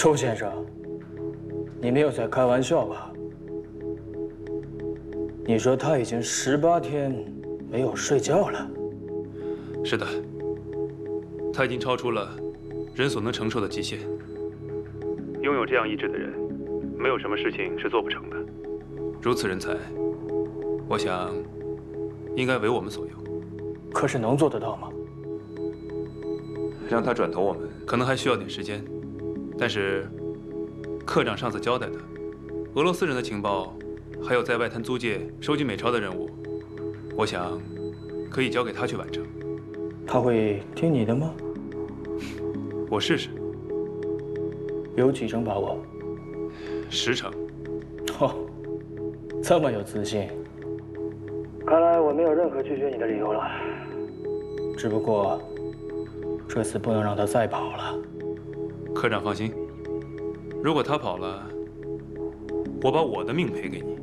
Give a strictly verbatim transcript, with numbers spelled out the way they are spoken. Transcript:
周先生，你没有在开玩笑吧？你说他已经十八天没有睡觉了？ 是的，他已经超出了人所能承受的极限。拥有这样意志的人，没有什么事情是做不成的。如此人才，我想应该为我们所用。 可是能做得到吗？ 让他转投我们，可能还需要点时间。但是，科长上次交代的，俄罗斯人的情报，还有在外滩租界收集美钞的任务，我想可以交给他去完成。 他会听你的吗？ 我试试。 有几成把握？ 十成。 哦，这么有自信。看来我没有任何拒绝你的理由了。只不过，这次不能让他再跑了。 科长放心，如果他跑了，我把我的命赔给你。